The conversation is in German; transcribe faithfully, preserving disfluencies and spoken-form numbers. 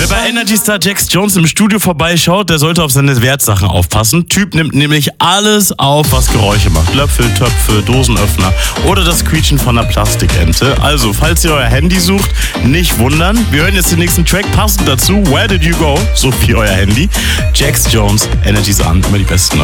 Wer bei Energy Star Jax Jones im Studio vorbeischaut, der sollte auf seine Wertsachen aufpassen. Typ nimmt nämlich alles auf, was Geräusche macht. Löffel, Töpfe, Dosenöffner oder das Quietschen von einer Plastikente. Also, falls ihr euer Handy sucht, nicht wundern. Wir hören jetzt den nächsten Track, passend dazu. Where Did You Go? So viel euer Handy. Jax Jones, Energy Star, immer die besten Leute.